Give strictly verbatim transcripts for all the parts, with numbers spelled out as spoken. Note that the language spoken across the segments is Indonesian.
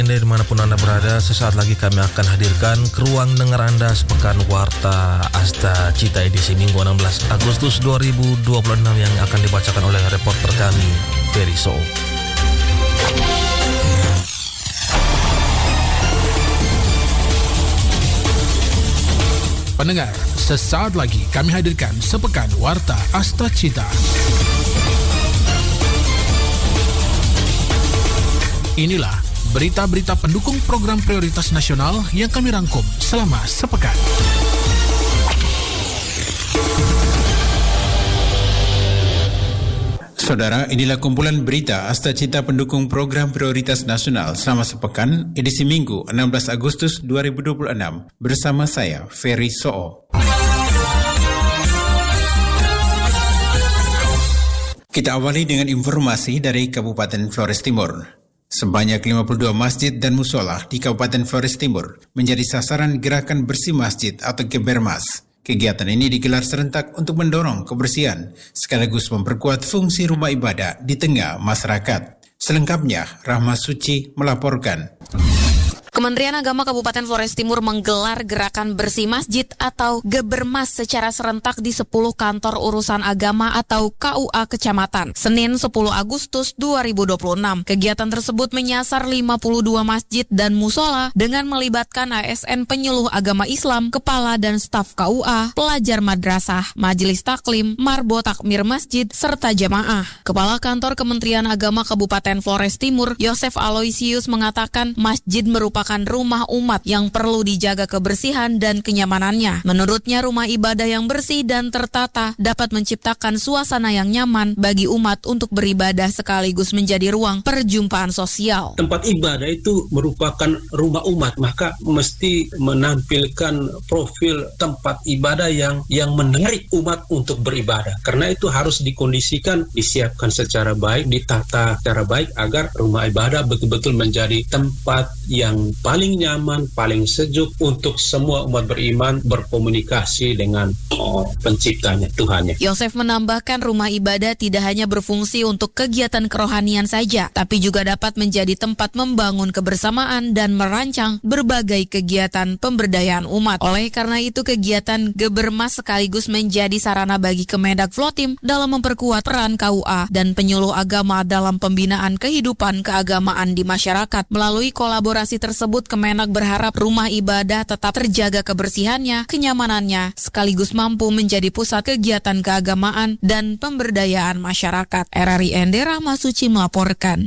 Dimanapun Anda berada, sesaat lagi kami akan hadirkan ke ruang dengar Anda sepekan Warta Asta Cita edisi Minggu enam belas Agustus dua ribu dua puluh enam yang akan dibacakan oleh reporter kami, Ferry So. Pendengar, sesaat lagi kami hadirkan sepekan Warta Asta Cita. Inilah berita-berita pendukung program prioritas nasional yang kami rangkum selama sepekan. Saudara, inilah kumpulan berita Asta Cita pendukung program prioritas nasional selama sepekan, edisi Minggu enam belas Agustus dua ribu dua puluh enam, bersama saya, Ferry So. Kita awali dengan informasi dari Kabupaten Flores Timur. Sebanyak lima puluh dua masjid dan musola di Kabupaten Flores Timur menjadi sasaran gerakan bersih masjid atau Gebermas. Kegiatan ini digelar serentak untuk mendorong kebersihan sekaligus memperkuat fungsi rumah ibadah di tengah masyarakat. Selengkapnya, Rahma Suci melaporkan. Kementerian Agama Kabupaten Flores Timur menggelar gerakan bersih masjid atau Gebermas secara serentak di sepuluh kantor urusan agama atau K U A kecamatan, Senin sepuluh Agustus dua ribu dua puluh enam. Kegiatan tersebut menyasar lima puluh dua masjid dan musola dengan melibatkan A S N penyuluh agama Islam, kepala dan staf K U A, pelajar madrasah, majelis taklim, marbo takmir masjid, serta jamaah. Kepala Kantor Kementerian Agama Kabupaten Flores Timur, Yosef Aloysius mengatakan masjid merupakan rumah umat yang perlu dijaga kebersihan dan kenyamanannya. Menurutnya, rumah ibadah yang bersih dan tertata dapat menciptakan suasana yang nyaman bagi umat untuk beribadah sekaligus menjadi ruang perjumpaan sosial. Tempat ibadah itu merupakan rumah umat, maka mesti menampilkan profil tempat ibadah yang yang menarik umat untuk beribadah. Karena itu harus dikondisikan, disiapkan secara baik, ditata secara baik agar rumah ibadah betul-betul menjadi tempat yang paling nyaman, paling sejuk untuk semua umat beriman berkomunikasi dengan oh, penciptanya, Tuhannya. Yosef menambahkan rumah ibadah tidak hanya berfungsi untuk kegiatan kerohanian saja, tapi juga dapat menjadi tempat membangun kebersamaan dan merancang berbagai kegiatan pemberdayaan umat. Oleh karena itu, kegiatan Gebermas sekaligus menjadi sarana bagi Kemendag Flotim dalam memperkuat peran K U A dan penyuluh agama dalam pembinaan kehidupan keagamaan di masyarakat. Melalui kolaborasi tersebut, Tersebut Kemenag berharap rumah ibadah tetap terjaga kebersihannya, kenyamanannya, sekaligus mampu menjadi pusat kegiatan keagamaan dan pemberdayaan masyarakat. R R I N D Rahma Suci melaporkan.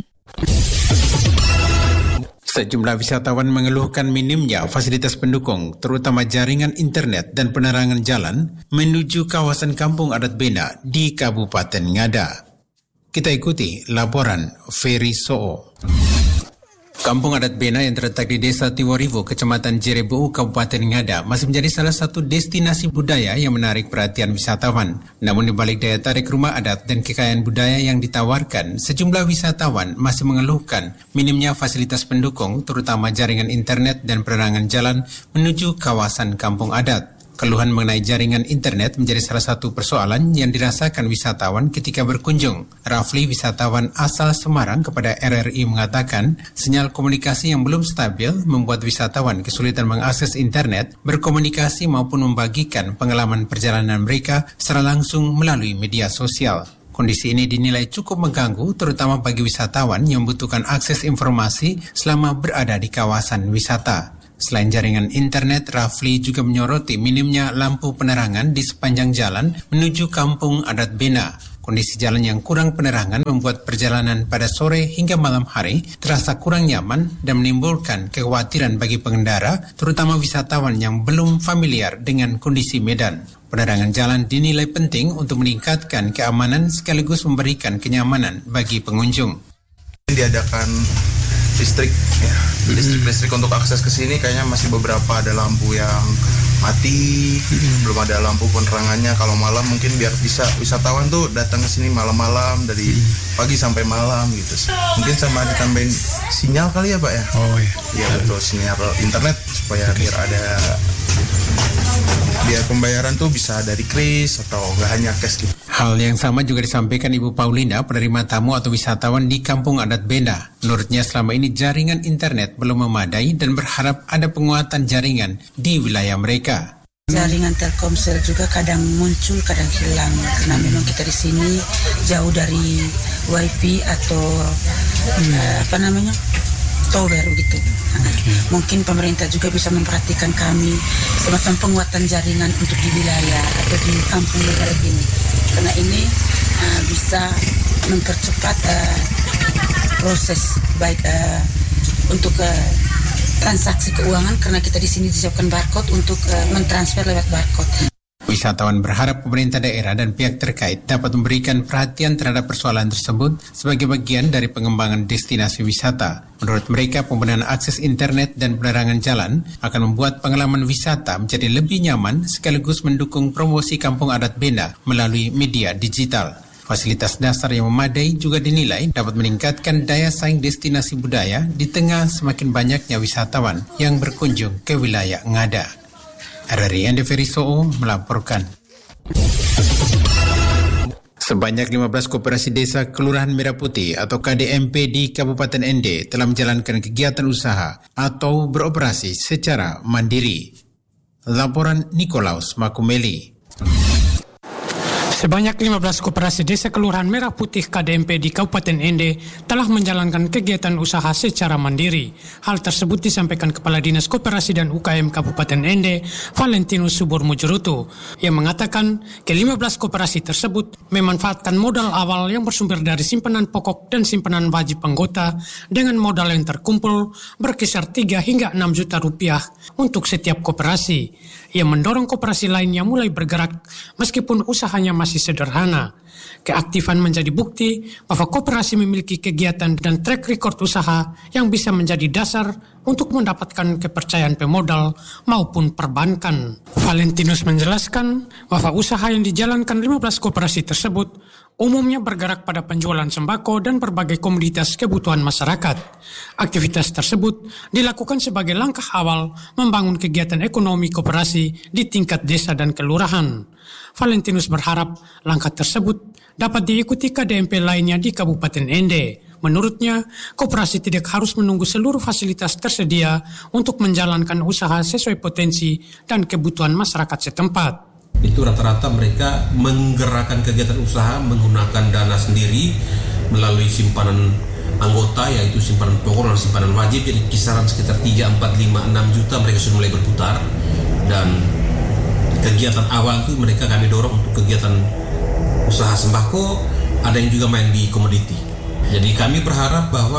Sejumlah wisatawan mengeluhkan minimnya fasilitas pendukung, terutama jaringan internet dan penerangan jalan menuju kawasan Kampung Adat Bena di Kabupaten Ngada. Kita ikuti laporan Ferry So. Kampung Adat Bena yang terletak di Desa Tiwarivo, Kecamatan Jerebu, Kabupaten Ngada masih menjadi salah satu destinasi budaya yang menarik perhatian wisatawan. Namun di balik daya tarik rumah adat dan kekayaan budaya yang ditawarkan, sejumlah wisatawan masih mengeluhkan minimnya fasilitas pendukung, terutama jaringan internet dan penerangan jalan menuju kawasan kampung adat. Keluhan mengenai jaringan internet menjadi salah satu persoalan yang dirasakan wisatawan ketika berkunjung. Rafli, wisatawan asal Semarang, kepada R R I mengatakan sinyal komunikasi yang belum stabil membuat wisatawan kesulitan mengakses internet, berkomunikasi maupun membagikan pengalaman perjalanan mereka secara langsung melalui media sosial. Kondisi ini dinilai cukup mengganggu, terutama bagi wisatawan yang membutuhkan akses informasi selama berada di kawasan wisata. Selain jaringan internet, Rafli juga menyoroti minimnya lampu penerangan di sepanjang jalan menuju Kampung Adat Bena. Kondisi jalan yang kurang penerangan membuat perjalanan pada sore hingga malam hari terasa kurang nyaman dan menimbulkan kekhawatiran bagi pengendara, terutama wisatawan yang belum familiar dengan kondisi medan. Penerangan jalan dinilai penting untuk meningkatkan keamanan sekaligus memberikan kenyamanan bagi pengunjung. Diadakan listrik, ya, listrik-listrik untuk akses ke sini kayaknya masih beberapa ada lampu yang mati, hmm. belum ada lampu penerangannya. Kalau malam mungkin biar bisa wisatawan tuh datang ke sini malam-malam dari hmm. pagi sampai malam gitu. Mungkin sama ditambahin sinyal kali ya Pak ya? Oh iya. Iya betul, sinyal internet supaya okay. biar ada biar pembayaran tuh bisa dari kris atau nggak hanya cash gitu. Hal yang sama juga disampaikan Ibu Paulina, penerima tamu atau wisatawan di Kampung Adat Bena. Menurutnya selama ini jaringan internet belum memadai dan berharap ada penguatan jaringan di wilayah mereka. Jaringan Telkomsel juga kadang muncul, kadang hilang karena memang kita di sini jauh dari wifi atau hmm. apa namanya tower gitu. Okay. Mungkin pemerintah juga bisa memperhatikan kami semacam penguatan jaringan untuk di wilayah atau di kampung negara ini, karena ini uh, bisa mempercepat uh, proses baik uh, untuk uh, transaksi keuangan, karena kita di sini disiapkan barcode untuk uh, mentransfer lewat barcode. Wisatawan berharap pemerintah daerah dan pihak terkait dapat memberikan perhatian terhadap persoalan tersebut sebagai bagian dari pengembangan destinasi wisata. Menurut mereka, pembenahan akses internet dan penerangan jalan akan membuat pengalaman wisata menjadi lebih nyaman sekaligus mendukung promosi Kampung Adat Bena melalui media digital. Fasilitas dasar yang memadai juga dinilai dapat meningkatkan daya saing destinasi budaya di tengah semakin banyaknya wisatawan yang berkunjung ke wilayah Ngada. R R I Ende Ferisoo melaporkan. Sebanyak lima belas koperasi desa Kelurahan Merah Putih atau K D M P di Kabupaten Ende telah menjalankan kegiatan usaha atau beroperasi secara mandiri. Laporan Nikolaus Makumeli. Sebanyak lima belas koperasi desa Kelurahan Merah Putih K D M P di Kabupaten Ende telah menjalankan kegiatan usaha secara mandiri. Hal tersebut disampaikan Kepala Dinas Koperasi dan U K M Kabupaten Ende, Valentinus Subur Mujurutu, yang mengatakan ke lima belas koperasi tersebut memanfaatkan modal awal yang bersumber dari simpanan pokok dan simpanan wajib anggota dengan modal yang terkumpul berkisar tiga hingga enam juta rupiah untuk setiap koperasi, yang mendorong koperasi lainnya mulai bergerak meskipun usahanya masih sederhana. Keaktifan menjadi bukti bahwa koperasi memiliki kegiatan dan track record usaha yang bisa menjadi dasar untuk mendapatkan kepercayaan pemodal maupun perbankan. Valentinus menjelaskan bahwa usaha yang dijalankan lima belas koperasi tersebut umumnya bergerak pada penjualan sembako dan berbagai komoditas kebutuhan masyarakat. Aktivitas tersebut dilakukan sebagai langkah awal membangun kegiatan ekonomi koperasi di tingkat desa dan kelurahan. Valentinus berharap langkah tersebut dapat diikuti K D M P lainnya di Kabupaten Ende. Menurutnya, koperasi tidak harus menunggu seluruh fasilitas tersedia untuk menjalankan usaha sesuai potensi dan kebutuhan masyarakat setempat. Itu rata-rata mereka menggerakkan kegiatan usaha menggunakan dana sendiri melalui simpanan anggota, yaitu simpanan pokok dan simpanan wajib. Jadi kisaran sekitar tiga, empat, lima, enam juta mereka sudah mulai berputar. Dan kegiatan awal itu mereka kami dorong untuk kegiatan usaha sembako, ada yang juga main di komoditi. Jadi kami berharap bahwa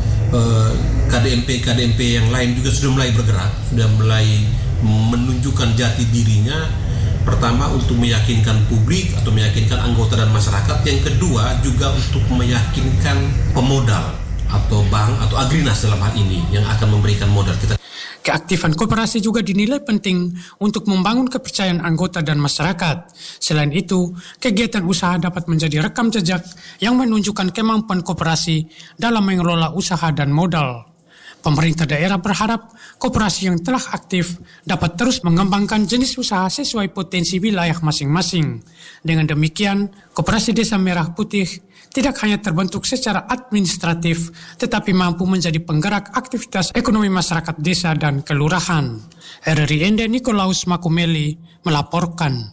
eh, K D M P K D M P yang lain juga sudah mulai bergerak, sudah mulai menunjukkan jati dirinya. Pertama, untuk meyakinkan publik atau meyakinkan anggota dan masyarakat. Yang kedua, juga untuk meyakinkan pemodal atau bank atau Agrinas dalam hal ini yang akan memberikan modal kita. Keaktifan koperasi juga dinilai penting untuk membangun kepercayaan anggota dan masyarakat. Selain itu, kegiatan usaha dapat menjadi rekam jejak yang menunjukkan kemampuan koperasi dalam mengelola usaha dan modal. Pemerintah daerah berharap koperasi yang telah aktif dapat terus mengembangkan jenis usaha sesuai potensi wilayah masing-masing. Dengan demikian, Koperasi Desa Merah Putih tidak hanya terbentuk secara administratif, tetapi mampu menjadi penggerak aktivitas ekonomi masyarakat desa dan kelurahan. R R I Ende Nikolaus Makumeli melaporkan.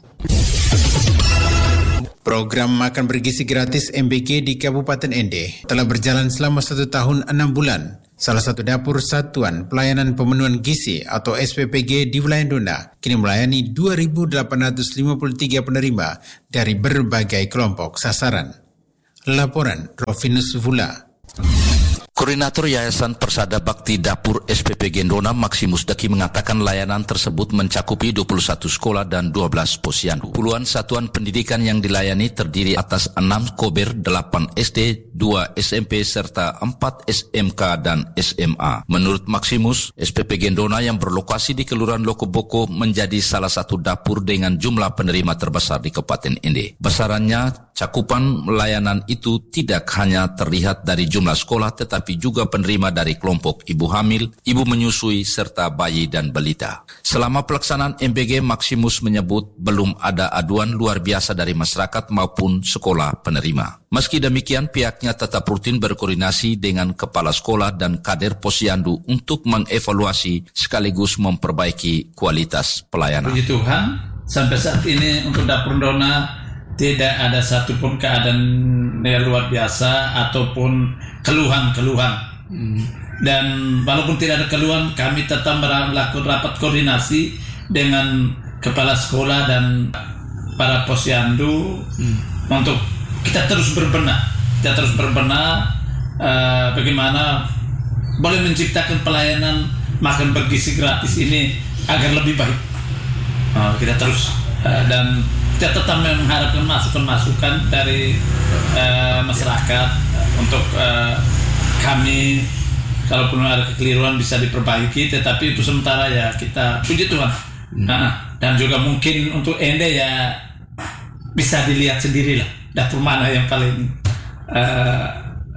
Program makan bergizi gratis M B G di Kabupaten Ende telah berjalan selama satu tahun enam bulan. Salah satu dapur Satuan Pelayanan Pemenuhan Gizi atau S P P G di wilayah Dona kini melayani dua ribu delapan ratus lima puluh tiga penerima dari berbagai kelompok sasaran. Laporan Rofinus Vula. Koordinator Yayasan Persada Bakti Dapur S P P G Dona Maximus Daki mengatakan layanan tersebut mencakupi dua puluh satu sekolah dan dua belas posyandu. Puluhan satuan pendidikan yang dilayani terdiri atas enam kober, delapan S D, dua S M P serta empat S M K dan S M A. Menurut Maximus, S P P G Dona yang berlokasi di Kelurahan Lokoboko menjadi salah satu dapur dengan jumlah penerima terbesar di Kabupaten Ende. Besarannya, cakupan layanan itu tidak hanya terlihat dari jumlah sekolah tetapi tetapi juga penerima dari kelompok ibu hamil, ibu menyusui, serta bayi dan balita. Selama pelaksanaan M B G, Maximus menyebut belum ada aduan luar biasa dari masyarakat maupun sekolah penerima. Meski demikian, pihaknya tetap rutin berkoordinasi dengan kepala sekolah dan kader Posyandu untuk mengevaluasi sekaligus memperbaiki kualitas pelayanan. Puji Tuhan, sampai saat ini untuk dapur Dona tidak ada satupun keadaan yang luar biasa ataupun keluhan-keluhan. Hmm. Dan walaupun tidak ada keluhan, kami tetap melakukan rapat koordinasi dengan kepala sekolah dan para Posyandu hmm. untuk kita terus berbenah, kita terus berbenah uh, bagaimana boleh menciptakan pelayanan makan bergizi gratis ini agar lebih baik. Uh, kita terus uh, dan kita tetap mengharapkan masukan-masukan dari uh, masyarakat uh, untuk uh, kami, kalaupun ada kekeliruan bisa diperbaiki, tetapi itu sementara ya kita puji Tuhan. Hmm. Uh, dan juga mungkin untuk Ende ya bisa dilihat sendirilah dapur mana yang paling uh,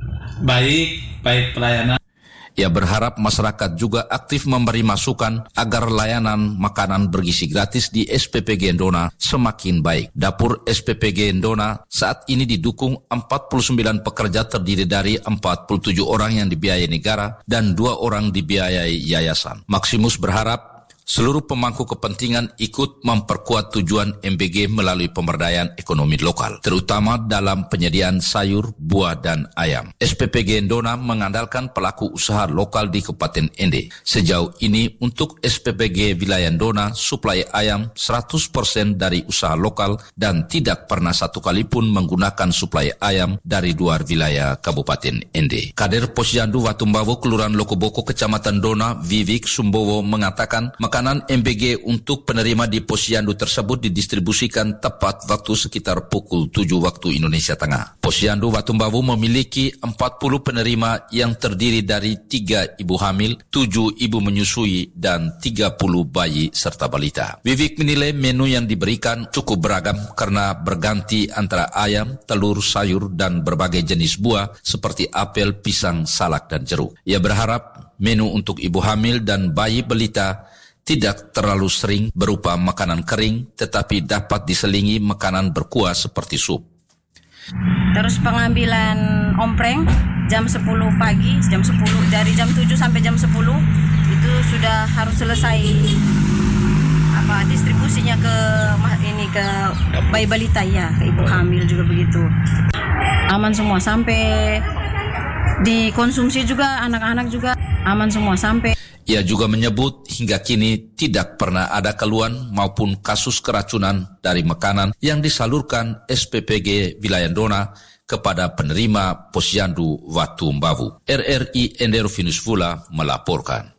baik, baik pelayanan. Ia berharap masyarakat juga aktif memberi masukan agar layanan makanan bergizi gratis di S P P Gendona semakin baik. Dapur S P P Gendona saat ini didukung empat puluh sembilan pekerja terdiri dari empat puluh tujuh orang yang dibiayai negara dan dua orang dibiayai yayasan. Maximus berharap seluruh pemangku kepentingan ikut memperkuat tujuan M B G melalui pemberdayaan ekonomi lokal, terutama dalam penyediaan sayur, buah, dan ayam. S P P Gendona mengandalkan pelaku usaha lokal di Kabupaten Ende. Sejauh ini untuk S P P G Wilayah Dona, suplai ayam seratus persen dari usaha lokal dan tidak pernah satu kali pun menggunakan suplai ayam dari luar wilayah Kabupaten Ende. Kader Posyandu Watumbawo, Kelurahan Lokoboko, Kecamatan Dona, Vivik Sumbowo mengatakan makanan M B G untuk penerima di Posyandu tersebut didistribusikan tepat waktu sekitar pukul tujuh waktu Indonesia Tengah. Posyandu Watumbawu memiliki empat puluh penerima yang terdiri dari tiga ibu hamil, tujuh ibu menyusui, dan tiga puluh bayi serta balita. Vivik menilai menu yang diberikan cukup beragam karena berganti antara ayam, telur, sayur, dan berbagai jenis buah seperti apel, pisang, salak, dan jeruk. Ia berharap menu untuk ibu hamil dan bayi balita tidak terlalu sering berupa makanan kering, tetapi dapat diselingi makanan berkuah seperti sup. Terus pengambilan ompreng jam sepuluh pagi, jam sepuluh dari jam tujuh sampai jam sepuluh itu sudah harus selesai apa distribusinya ke ini ke bayi balita ya, ke ibu hamil juga begitu. Aman semua sampai dikonsumsi juga anak-anak juga aman semua sampai. Ia juga menyebut hingga kini tidak pernah ada keluhan maupun kasus keracunan dari makanan yang disalurkan S P P G Wilayah Dona kepada penerima Posyandu Watumbawu. R R I Enderovinus Vula melaporkan.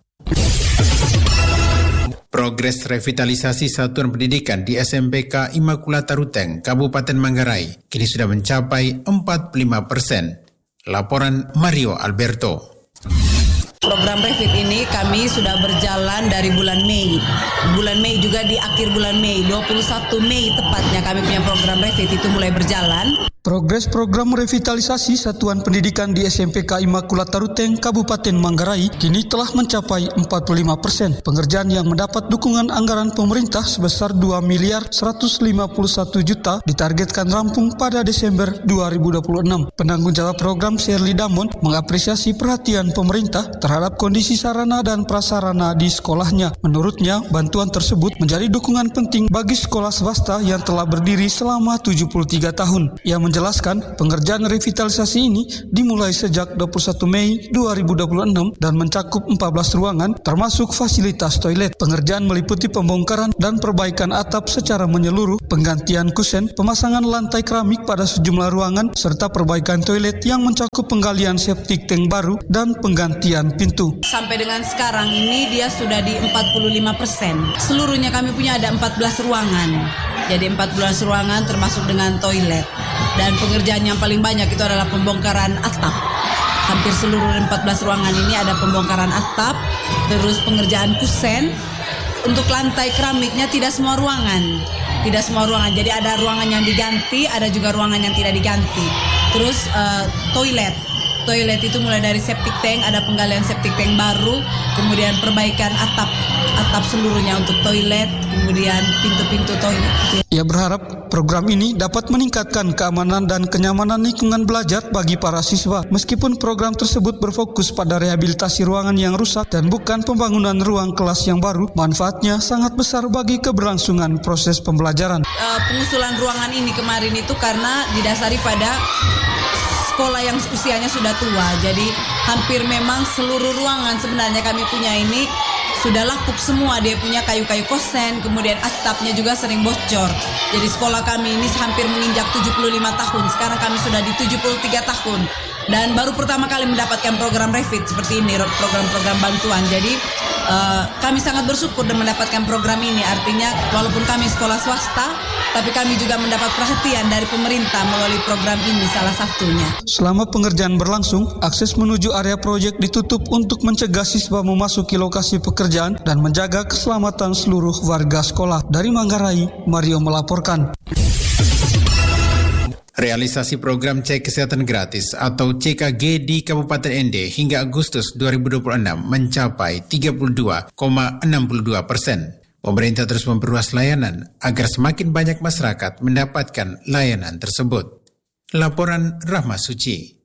Progres revitalisasi satuan pendidikan di S M P K Immaculata Ruteng, Kabupaten Manggarai, kini sudah mencapai empat puluh lima persen. Laporan Mario Alberto. Program Revit ini kami sudah berjalan dari bulan Mei. Bulan Mei juga di akhir bulan Mei, dua puluh satu Mei tepatnya kami punya program Revit itu mulai berjalan. Progres program revitalisasi satuan pendidikan di S M P K Immaculata Ruteng, Kabupaten Manggarai kini telah mencapai empat puluh lima persen. Pengerjaan yang mendapat dukungan anggaran pemerintah sebesar dua miliar seratus lima puluh satu juta ditargetkan rampung pada Desember dua ribu dua puluh enam. Penanggung jawab program Shirley Damon mengapresiasi perhatian pemerintah terhadap kondisi sarana dan prasarana di sekolahnya. Menurutnya, bantuan tersebut menjadi dukungan penting bagi sekolah swasta yang telah berdiri selama tujuh puluh tiga tahun. Ia menjelaskan pengerjaan revitalisasi ini dimulai sejak dua puluh satu Mei dua ribu dua puluh enam dan mencakup empat belas ruangan termasuk fasilitas toilet. Pengerjaan meliputi pembongkaran dan perbaikan atap secara menyeluruh, penggantian kusen, pemasangan lantai keramik pada sejumlah ruangan, serta perbaikan toilet yang mencakup penggalian septic tank baru dan penggantian pintu. Sampai dengan sekarang ini dia sudah di empat puluh lima persen. Seluruhnya kami punya ada empat belas ruangan. Jadi empat belas ruangan termasuk dengan toilet. Dan pengerjaan yang paling banyak itu adalah pembongkaran atap. Hampir seluruh empat belas ruangan ini ada pembongkaran atap, terus pengerjaan kusen. Untuk lantai keramiknya tidak semua ruangan. Tidak semua ruangan. Jadi ada ruangan yang diganti, ada juga ruangan yang tidak diganti. Terus uh, toilet. toilet itu mulai dari septic tank, ada penggalian septic tank baru, kemudian perbaikan atap atap seluruhnya untuk toilet, kemudian pintu-pintu toilet. Ia berharap program ini dapat meningkatkan keamanan dan kenyamanan lingkungan belajar bagi para siswa. Meskipun program tersebut berfokus pada rehabilitasi ruangan yang rusak dan bukan pembangunan ruang kelas yang baru, manfaatnya sangat besar bagi keberlangsungan proses pembelajaran. Uh, pengusulan ruangan ini kemarin itu karena didasari pada sekolah yang usianya sudah tua. Jadi hampir memang seluruh ruangan sebenarnya kami punya ini sudah lapuk semua, dia punya kayu-kayu kosen, kemudian atapnya juga sering bocor. Jadi sekolah kami ini hampir menginjak tujuh puluh lima tahun, sekarang kami sudah di tujuh puluh tiga tahun. Dan baru pertama kali mendapatkan program refit seperti ini, program-program bantuan. Jadi uh, kami sangat bersyukur dan mendapatkan program ini. Artinya walaupun kami sekolah swasta, tapi kami juga mendapat perhatian dari pemerintah melalui program ini salah satunya. Selama pengerjaan berlangsung, akses menuju area proyek ditutup untuk mencegah siswa memasuki lokasi pekerjaan dan menjaga keselamatan seluruh warga sekolah. Dari Manggarai, Mario melaporkan. Realisasi program cek kesehatan gratis atau C K G di Kabupaten Ende hingga Agustus dua ribu dua puluh enam mencapai tiga puluh dua koma enam dua persen. Pemerintah terus memperluas layanan agar semakin banyak masyarakat mendapatkan layanan tersebut. Laporan Rahma Suci.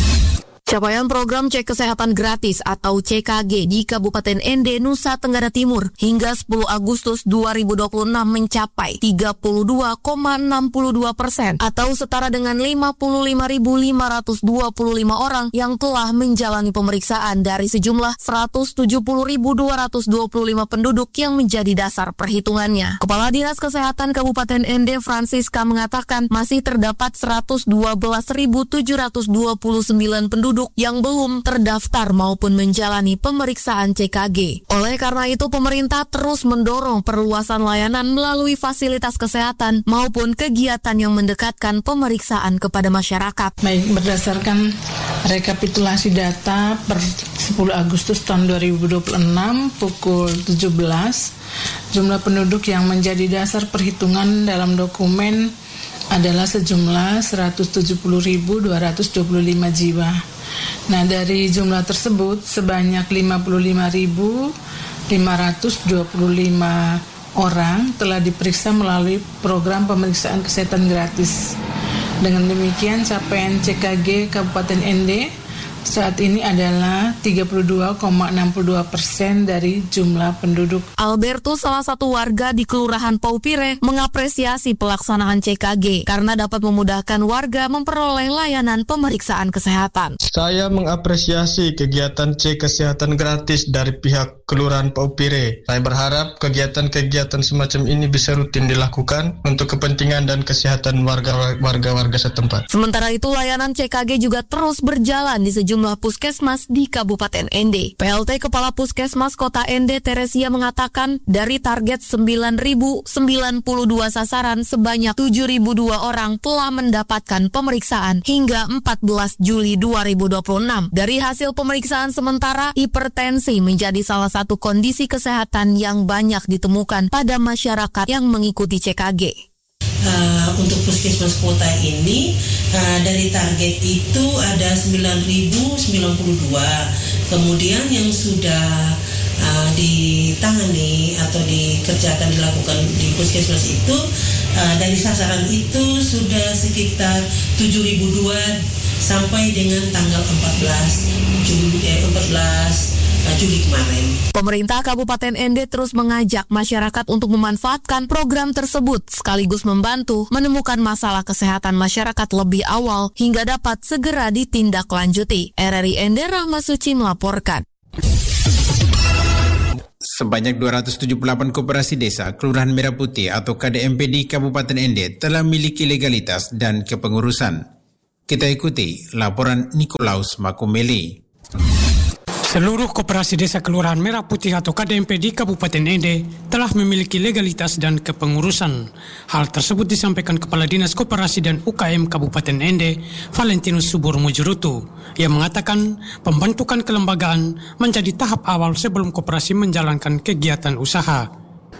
Capaian program cek kesehatan gratis atau C K G di Kabupaten Ende, Nusa Tenggara Timur hingga sepuluh Agustus dua ribu dua puluh enam mencapai tiga puluh dua koma enam dua persen atau setara dengan lima puluh lima ribu lima ratus dua puluh lima orang yang telah menjalani pemeriksaan dari sejumlah seratus tujuh puluh ribu dua ratus dua puluh lima penduduk yang menjadi dasar perhitungannya. Kepala Dinas Kesehatan Kabupaten Ende, Francisca, mengatakan masih terdapat seratus dua belas ribu tujuh ratus dua puluh sembilan penduduk yang belum terdaftar maupun menjalani pemeriksaan C K G. Oleh karena itu, pemerintah terus mendorong perluasan layanan melalui fasilitas kesehatan maupun kegiatan yang mendekatkan pemeriksaan kepada masyarakat. Baik, berdasarkan rekapitulasi data per sepuluh Agustus tahun dua ribu dua puluh enam pukul tujuh belas, jumlah penduduk yang menjadi dasar perhitungan dalam dokumen adalah sejumlah seratus tujuh puluh ribu dua ratus dua puluh lima jiwa. Nah, dari jumlah tersebut sebanyak lima puluh lima ribu lima ratus dua puluh lima orang telah diperiksa melalui program pemeriksaan kesehatan gratis. Dengan demikian, capaian C K G Kabupaten Ende saat ini adalah tiga puluh dua koma enam dua persen dari jumlah penduduk. Alberto, salah satu warga di Kelurahan Paupire, mengapresiasi pelaksanaan C K G karena dapat memudahkan warga memperoleh layanan pemeriksaan kesehatan. Saya mengapresiasi kegiatan cek kesehatan gratis dari pihak Kelurahan Paupire. Saya berharap kegiatan-kegiatan semacam ini bisa rutin dilakukan untuk kepentingan dan kesehatan warga-warga setempat. Sementara itu, layanan C K G juga terus berjalan di sejumlah jumlah puskesmas di Kabupaten Ende. P L T Kepala Puskesmas Kota Ende, Teresia, mengatakan dari target sembilan ribu sembilan puluh dua sasaran, sebanyak tujuh ribu dua orang telah mendapatkan pemeriksaan hingga empat belas Juli dua ribu dua puluh enam. Dari hasil pemeriksaan sementara, hipertensi menjadi salah satu kondisi kesehatan yang banyak ditemukan pada masyarakat yang mengikuti C K G. Uh, untuk puskesmas kota ini uh, dari target itu ada sembilan ribu sembilan puluh dua, kemudian yang sudah uh, ditangani atau dikerjakan dilakukan di puskesmas itu uh, dari sasaran itu sudah sekitar tujuh ribu dua sampai dengan tanggal empat belas Juli, eh, empat belas Juli kemarin. Pemerintah Kabupaten Ende terus mengajak masyarakat untuk memanfaatkan program tersebut sekaligus membantu menemukan masalah kesehatan masyarakat lebih awal hingga dapat segera ditindaklanjuti. R R I Ende, Rahma Suci melaporkan. Sebanyak dua ratus tujuh puluh delapan koperasi desa Kelurahan Merah Putih atau K D M P di Kabupaten Ende telah memiliki legalitas dan kepengurusan. Kita ikuti laporan Nikolaus Makumeli. Seluruh koperasi desa Kelurahan Merah Putih atau K D M P di Kabupaten Ende telah memiliki legalitas dan kepengurusan. Hal tersebut disampaikan Kepala Dinas Koperasi dan U K M Kabupaten Ende, Valentinus Subur Mujurutu, yang mengatakan pembentukan kelembagaan menjadi tahap awal sebelum koperasi menjalankan kegiatan usaha.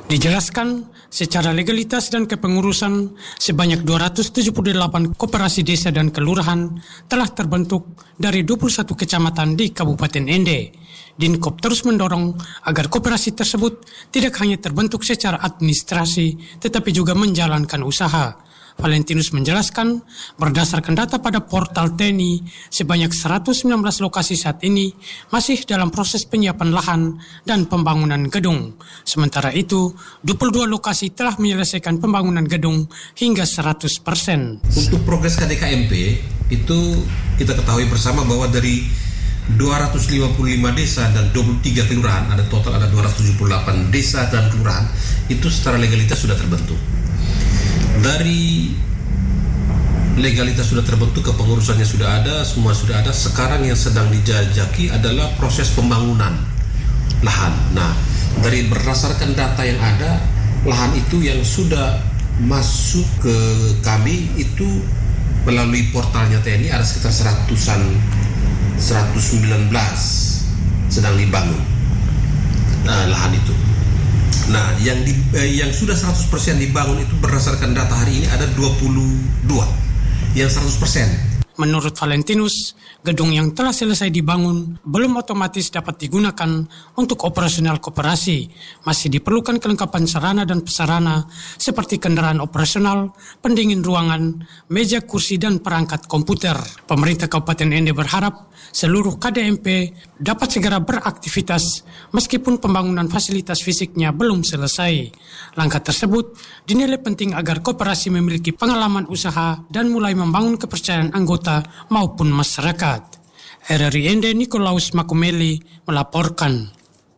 Dijelaskan, secara legalitas dan kepengurusan, sebanyak dua ratus tujuh puluh delapan koperasi desa dan kelurahan telah terbentuk dari dua puluh satu kecamatan di Kabupaten Ende. Dinkop terus mendorong agar koperasi tersebut tidak hanya terbentuk secara administrasi, tetapi juga menjalankan usaha. Valentinus menjelaskan, berdasarkan data pada portal T E N I, sebanyak seratus sembilan belas lokasi saat ini masih dalam proses penyiapan lahan dan pembangunan gedung. Sementara itu, dua puluh dua lokasi telah menyelesaikan pembangunan gedung hingga seratus persen. Untuk progres K D K M P, itu kita ketahui bersama bahwa dari dua ratus lima puluh lima desa dan dua puluh tiga kelurahan, ada total ada dua ratus tujuh puluh delapan desa dan kelurahan, itu secara legalitas sudah terbentuk. Dari legalitas sudah terbentuk, kepengurusannya sudah ada, semua sudah ada. Sekarang yang sedang dijajaki adalah proses pembangunan lahan. Nah, dari berdasarkan data yang ada, lahan itu yang sudah masuk ke kami itu melalui portalnya T E N I ada sekitar seratusan, seratus sembilan belas sedang dibangun nah, lahan itu. Nah, yang di, eh, yang sudah seratus persen dibangun itu berdasarkan data hari ini ada dua puluh dua yang seratus persen. Menurut Valentinus, gedung yang telah selesai dibangun belum otomatis dapat digunakan untuk operasional koperasi. Masih diperlukan kelengkapan sarana dan prasarana seperti kendaraan operasional, pendingin ruangan, meja kursi dan perangkat komputer. Pemerintah Kabupaten Ende berharap seluruh K D M P dapat segera beraktivitas meskipun pembangunan fasilitas fisiknya belum selesai. Langkah tersebut dinilai penting agar koperasi memiliki pengalaman usaha dan mulai membangun kepercayaan anggota maupun masyarakat. R R I Ende Nikolaus Makumeli melaporkan.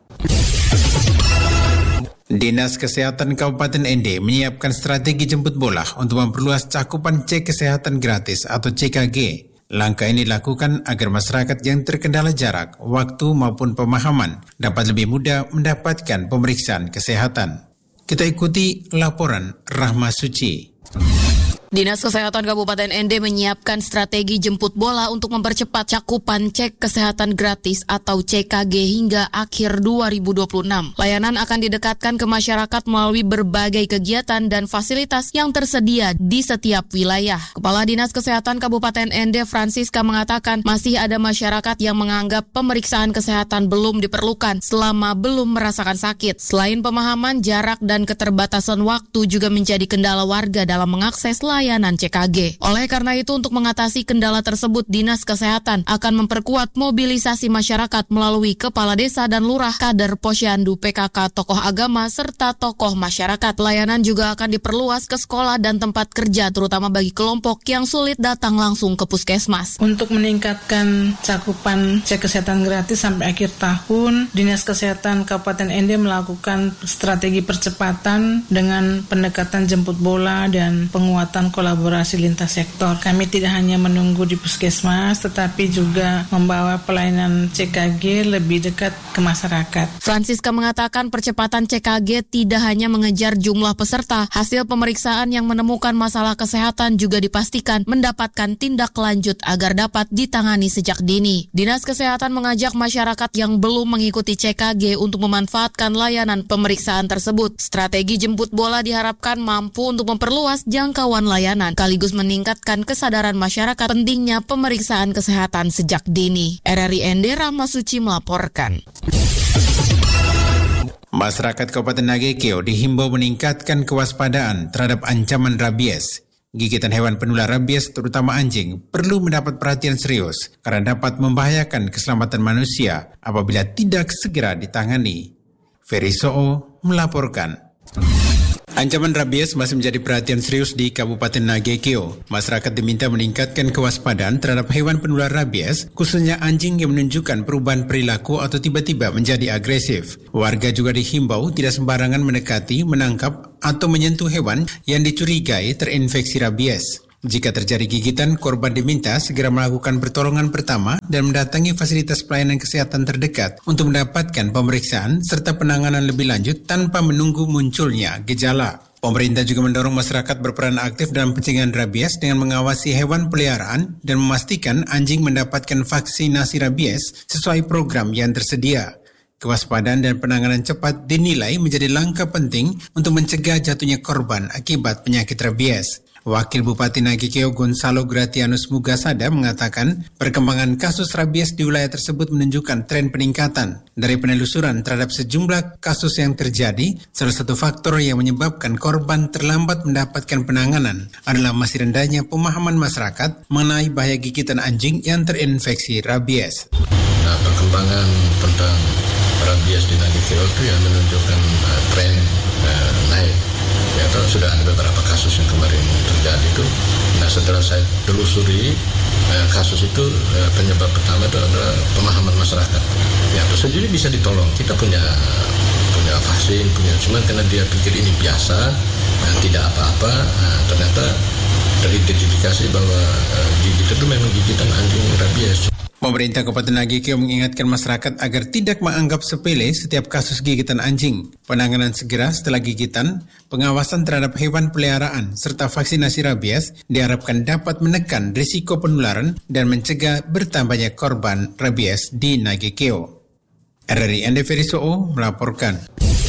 Dinas Kesehatan Kabupaten Ende menyiapkan strategi jemput bola untuk memperluas cakupan cek kesehatan gratis atau C K G. Langkah ini dilakukan agar masyarakat yang terkendala jarak, waktu maupun pemahaman dapat lebih mudah mendapatkan pemeriksaan kesehatan. Kita ikuti laporan Rahma Suci. Dinas Kesehatan Kabupaten Ende menyiapkan strategi jemput bola untuk mempercepat cakupan cek kesehatan gratis atau C K G hingga akhir dua ribu dua puluh enam. Layanan akan didekatkan ke masyarakat melalui berbagai kegiatan dan fasilitas yang tersedia di setiap wilayah. Kepala Dinas Kesehatan Kabupaten Ende Francisca mengatakan masih ada masyarakat yang menganggap pemeriksaan kesehatan belum diperlukan selama belum merasakan sakit. Selain pemahaman, jarak dan keterbatasan waktu juga menjadi kendala warga dalam mengakses layanan layanan C K G. Oleh karena itu, untuk mengatasi kendala tersebut, Dinas Kesehatan akan memperkuat mobilisasi masyarakat melalui kepala desa dan lurah, kader posyandu, P K K, tokoh agama, serta tokoh masyarakat. Layanan juga akan diperluas ke sekolah dan tempat kerja, terutama bagi kelompok yang sulit datang langsung ke puskesmas. Untuk meningkatkan cakupan cek kesehatan gratis sampai akhir tahun, Dinas Kesehatan Kabupaten Ende melakukan strategi percepatan dengan pendekatan jemput bola dan penguatan kolaborasi lintas sektor. Kami tidak hanya menunggu di puskesmas, tetapi juga membawa pelayanan C K G lebih dekat ke masyarakat. Francisca mengatakan percepatan C K G tidak hanya mengejar jumlah peserta, hasil pemeriksaan yang menemukan masalah kesehatan juga dipastikan mendapatkan tindak lanjut agar dapat ditangani sejak dini. Dinas Kesehatan mengajak masyarakat yang belum mengikuti C K G untuk memanfaatkan layanan pemeriksaan tersebut. Strategi jemput bola diharapkan mampu untuk memperluas jangkauan layanan, sekaligus meningkatkan kesadaran masyarakat pentingnya pemeriksaan kesehatan sejak dini. R R I Ende Rahma Suci melaporkan. Masyarakat Kabupaten Nagekeo dihimbau meningkatkan kewaspadaan terhadap ancaman rabies. Gigitan hewan penular rabies, terutama anjing, perlu mendapat perhatian serius karena dapat membahayakan keselamatan manusia apabila tidak segera ditangani. Ferry Soo melaporkan. Ancaman rabies masih menjadi perhatian serius di Kabupaten Nagekeo. Masyarakat diminta meningkatkan kewaspadaan terhadap hewan penular rabies, khususnya anjing yang menunjukkan perubahan perilaku atau tiba-tiba menjadi agresif. Warga juga dihimbau tidak sembarangan mendekati, menangkap, atau menyentuh hewan yang dicurigai terinfeksi rabies. Jika terjadi gigitan, korban diminta segera melakukan pertolongan pertama dan mendatangi fasilitas pelayanan kesehatan terdekat untuk mendapatkan pemeriksaan serta penanganan lebih lanjut tanpa menunggu munculnya gejala. Pemerintah juga mendorong masyarakat berperan aktif dalam pencegahan rabies dengan mengawasi hewan peliharaan dan memastikan anjing mendapatkan vaksinasi rabies sesuai program yang tersedia. Kewaspadaan dan penanganan cepat dinilai menjadi langkah penting untuk mencegah jatuhnya korban akibat penyakit rabies. Wakil Bupati Nagikeo Gonzalo Gratianus Mugasada mengatakan perkembangan kasus rabies di wilayah tersebut menunjukkan tren peningkatan. Dari penelusuran terhadap sejumlah kasus yang terjadi, salah satu faktor yang menyebabkan korban terlambat mendapatkan penanganan adalah masih rendahnya pemahaman masyarakat mengenai bahaya gigitan anjing yang terinfeksi rabies. Nah, perkembangan tentang rabies di Nagikeo itu yang menunjukkan uh, tren uh, naik. Ya, tahu sudah ada beberapa kasus yang kemarin terjadi itu. Nah, setelah saya telusuri eh, kasus itu, eh, penyebab pertama itu adalah pemahaman masyarakat. Ya, itu sendiri bisa ditolong. Kita punya punya vaksin, punya cuman karena dia pikir ini biasa, nah, tidak apa-apa. Nah, ternyata teridentifikasi bahwa eh, gigit itu memang gigitan anjing rabies. Pemerintah Kabupaten Nagikeo mengingatkan masyarakat agar tidak menganggap sepele setiap kasus gigitan anjing. Penanganan segera setelah gigitan, pengawasan terhadap hewan peliharaan, serta vaksinasi rabies diharapkan dapat menekan risiko penularan dan mencegah bertambahnya korban rabies di Nagikeo. R R I Ande Ferisoo melaporkan.